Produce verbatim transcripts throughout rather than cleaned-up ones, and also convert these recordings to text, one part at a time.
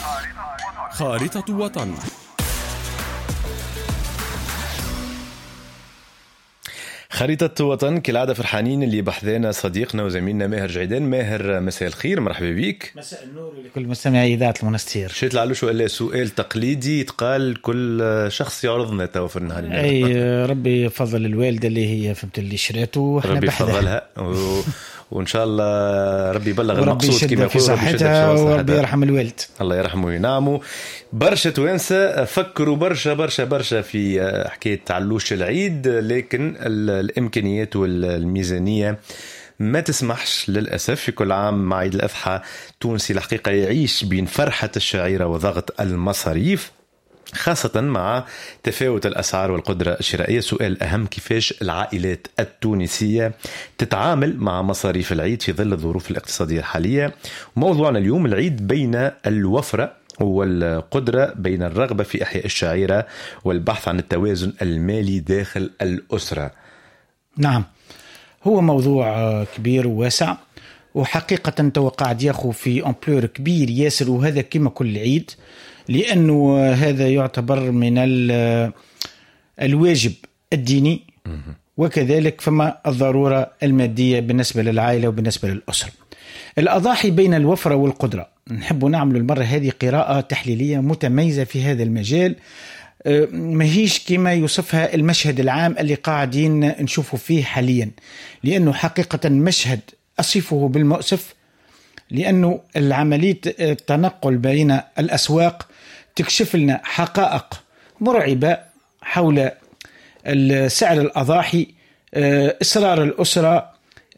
خارطة وطن. خريطة وطن كالعادة فرحانين اللي بحذانا صديقنا وزميلنا ماهر جعيدان. ماهر مساء الخير، مرحبا بيك. مساء النور لكل مستمعي إذاعة المنستير. شيت العلوش وقال سؤال تقليدي يتقال كل شخص يعرضنا تو في النهار. أي ربي يفضل الوالدة اللي هي فهمت اللي شريته وإحنا ربي يفضلها و... وإن شاء الله ربي يبلغ المقصود كما في صحتها وربي يرحم الوالد. الله يرحمه وينعمه. برشا توانسة فكروا برشا برشا برشا في حكاية علوش العيد، لكن الإمكانيات والميزانية ما تسمحش للأسف. في كل عام مع عيد الأضحى تونسي الحقيقة يعيش بين فرحة الشعيرة وضغط المصاريف، خاصة مع تفاوت الأسعار والقدرة الشرائية. سؤال أهم: كيفاش العائلات التونسية تتعامل مع مصاريف العيد في ظل الظروف الاقتصادية الحالية؟ موضوعنا اليوم العيد بين الوفرة والقدرة، بين الرغبة في إحياء الشعيرة والبحث عن التوازن المالي داخل الأسرة. نعم، هو موضوع كبير وواسع، وحقيقة توقعت ياخو في أمبلور كبير ياسر، وهذا كما كل عيد، لأنه هذا يعتبر من الواجب الديني، وكذلك فما الضرورة المادية بالنسبة للعائلة وبالنسبة للأسرة. الأضاحي بين الوفرة والقدرة، نحب نعمل المرة هذه قراءة تحليلية متميزة في هذا المجال، ماهيش كما يوصفها المشهد العام اللي قاعدين نشوفه فيه حاليا، لأنه حقيقة مشهد أصفه بالمؤسف، لأنه العملية التنقل بين الأسواق تكشف لنا حقائق مرعبة حول سعر الأضاحي، إصرار الأسرة،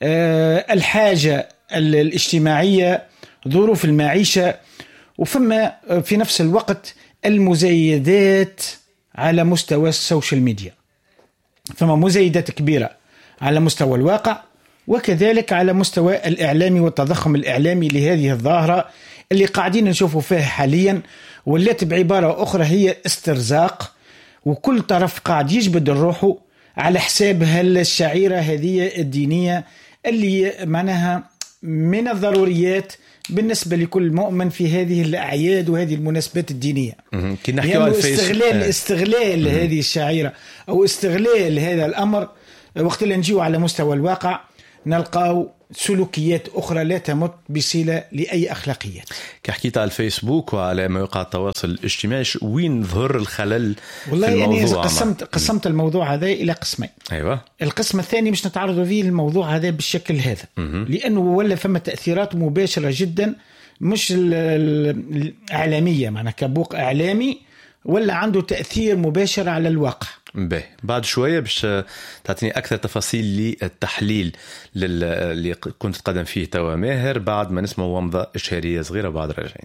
الحاجة الاجتماعية، ظروف المعيشة، وفما في نفس الوقت المزايدات على مستوى السوشيال ميديا. فما مزايدات كبيرة على مستوى الواقع، وكذلك على مستوى الإعلامي والتضخم الإعلامي لهذه الظاهرة اللي قاعدين نشوفوا فيها حاليا، والتي بعبارة أخرى هي استرزاق، وكل طرف قاعد يجبد الروح على حساب هالشعيرة هذه الدينية اللي معناها من الضروريات بالنسبة لكل مؤمن في هذه الأعياد وهذه المناسبات الدينية. يعني استغلال استغلال هذه الشعيرة أو استغلال هذا الأمر، وقت اللي نجيو على مستوى الواقع نلقاو سلوكيات أخرى لا تمت بصلة لأي أخلاقيات. كحكيت على الفيسبوك وعلى مواقع التواصل الاجتماعي، وين ظهر الخلل والله في الموضوع؟ يعني قسمت, قسمت الموضوع هذا إلى قسمين. أيوة. القسم الثاني مش نتعرض فيه الموضوع هذا بالشكل هذا، م- لأنه ولا فما تأثيرات مباشرة جدا، مش الإعلامية معنا كبوق إعلامي، ولا عنده تأثير مباشر على الواقع. به بعد شوية باش تعطيني أكثر تفاصيل للتحليل اللي كنت تقدم فيه توا ماهر، بعد ما نسمع ومضة إشهارية صغيرة بعد راجعين.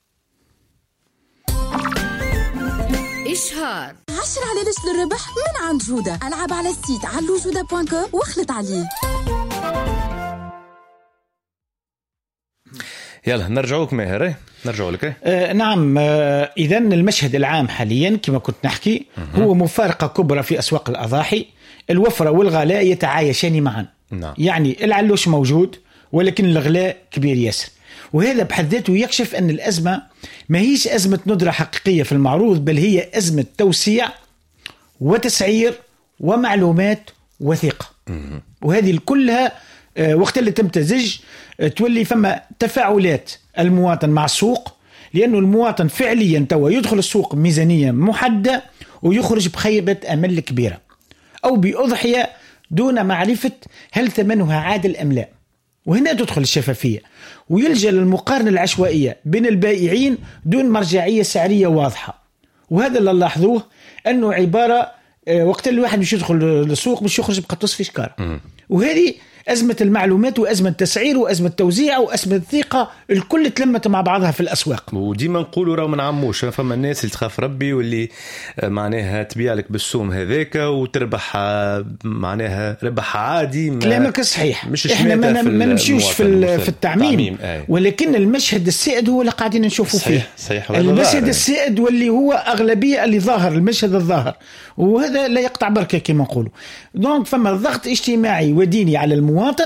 إشهار عشرة على ليش للربح من عند جودة. ألعب على السيت علو جودة دوت كوم واخلط عليه. يلا نرجعوك ماهر، نرجعوا لك. آه نعم. آه إذن المشهد العام حاليا كما كنت نحكي هو مفارقة كبرى في أسواق الأضاحي. الوفرة والغلاء يتعايشان معا. نعم. يعني العلوش موجود، ولكن الغلاء كبير ياسر، وهذا بحد ذاته يكشف أن الأزمة ما هيش أزمة ندرة حقيقية في المعروض، بل هي أزمة توسيع وتسعير ومعلومات وثيقة. وهذه كلها آه وقت اللي تمتزج تولي فما تفاعلات المواطن مع السوق، لأنه المواطن فعليا توا يدخل السوق ميزانية محددة ويخرج بخيبة أمل كبيرة، أو بأضحية دون معرفة هل ثمنها عادل أم لا. وهنا تدخل الشفافية، ويلجأ للمقارنة العشوائية بين البائعين دون مرجعية سعرية واضحة. وهذا اللي لاحظوه أنه عبارة وقت الواحد مش يدخل للسوق مش يخرج بقطوس في شكارة. وهذه أزمة المعلومات وأزمة تسعير وأزمة توزيع وأزمة ثقة، الكل تلمت مع بعضها في الأسواق. وديما نقولوا راهو ما نعموش، فما الناس اللي تخاف ربي واللي معناها تبيع لك بالسوم هذاك وتربح معناها ربح عادي. كلامك صحيح، احنا ما, ما نمشيوش في, في التعميم، ولكن المشهد السائد هو اللي قاعدين نشوفه فيه. صحيح. المشهد السائد واللي هو أغلبية اللي ظاهر المشهد الظاهر، وهذا لا يقطع بركة كما نقولوا. دونك فما ضغط اجتماعي وديني على المواطن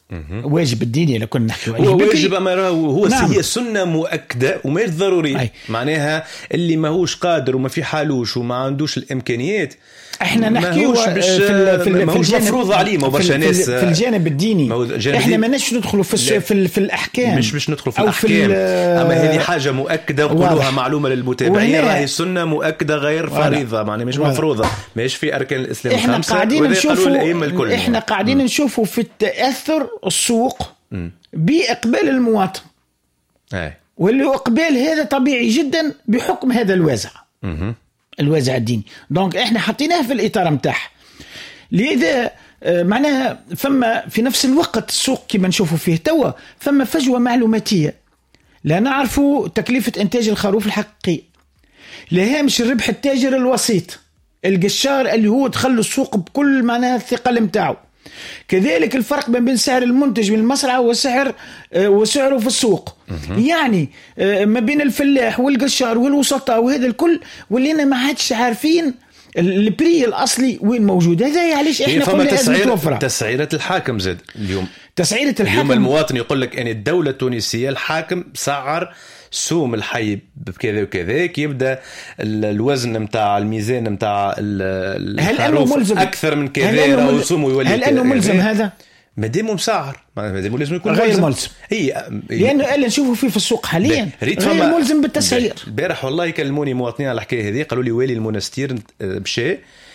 واجب الديني لو كنا نحكي هو واجب أما هو نعم. هي سنة مؤكدة وما ضروري أي. معناها اللي ماهوش قادر وما في حالوش وما عندوش الإمكانيات احنا نحكي في في ماهوش مفروض عليه ما برشا ناس في الجانب الديني احنا ما نش ندخلوا في في, في الاحكام مش مش ندخلوا في الاحكام اما هذه حاجه مؤكده نقولوها معلومه للمتابعين راهي سنه مؤكده غير فريضه معناها مش مفروضه ماهيش في اركان الاسلام احنا خمسه قاعدين نشوفوا احنا قاعدين م. نشوفوا في التاثر السوق م. باقبال المواطن اي واللي اقبال هذا طبيعي جدا بحكم هذا الوازع م. الوازع الديني. دونك احنا حطيناه في الاطار متاعه لذا معناها فما في نفس الوقت السوق كما نشوفوا فيه توا فما فجوه معلوماتيه لا نعرفوا تكلفه انتاج الخروف الحقيقي لا هامش الربح التاجر الوسيط القشار اللي هو دخل السوق بكل معناها الثقل متاعه كذلك الفرق بين سعر المنتج من المصرعة وسعر وسعره في السوق يعني ما بين الفلاح والقشار والوسطاء وهذا الكل واللي ما عادش عارفين البري الأصلي وين موجود. هذا علاش احنا قلنا لازم توفر تسعيرة الحاكم زاد اليوم تسعيرة الحاكم اليوم المواطن يقول لك ان الدولة التونسية الحاكم سعر سوم الحي بكذا وكذا كي يبدا الوزن متاع الميزان متاع الخروف اكثر من كذا راهو سومه يولي هل انه ملزم هذا مادام مسعر مادام لازم يكون غير ملزم, ملزم. هي لانه اللي نشوفه فيه في السوق حاليا غير ملزم بالتسعير. البارح والله يكلموني مواطنين على الحكايه هذه قالوا لي والي المنستير مشى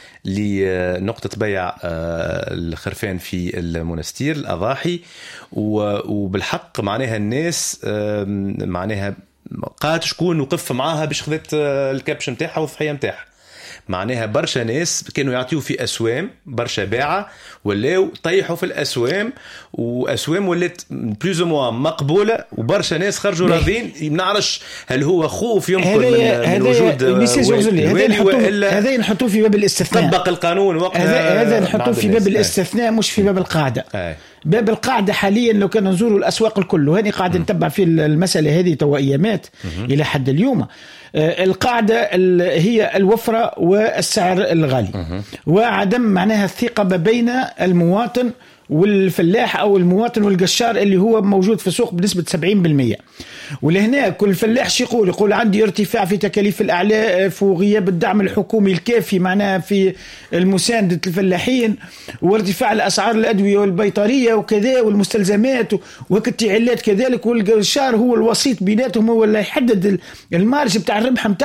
لنقطة بيع الخرفان في المنستير الأضاحي وبالحق معناها الناس معناها قاعد شكون وقف معاها باش خذت الكبش متاعها والضحية متاعها معناها برشا ناس كانوا يعطيوا في أسوام برشا باعة ولاو طيحوا في الأسوام وأسوام ولات بلوز موا مقبولة وبرشا ناس خرجوا راضين. نعرفش هل هو خوف يمكن من, من وجود هذا نحطوه في باب الاستثناء طبق القانون وقتها هذا نحطوه في باب الاستثناء مش في باب القاعدة. أي. باب القاعدة حاليا لو كان نزوروا الأسواق الكل وهذه قاعدة نتبع في المسألة هذه تو أيامات إلى حد اليوم. القاعدة هي الوفرة والسعر الغالي وعدم معناها الثقة بين المواطن والفلاح أو المواطن والقشار اللي هو موجود في السوق بنسبة سبعين بالمئة. ولهنا كل فلاح يقول يقول عندي ارتفاع في تكاليف الأعلاف وغياب الدعم الحكومي الكافي معناها في المساندة الفلاحين وارتفاع الأسعار الأدوية والبيطرية وكذا والمستلزمات وكالتعلات كذلك والقشار هو الوسيط بيناتهم هو اللي يحدد المارج بتاع الربح